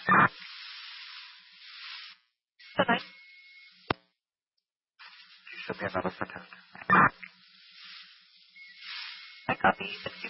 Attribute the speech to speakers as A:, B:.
A: Bye-bye.
B: She sent me another fantastic.
A: I copy.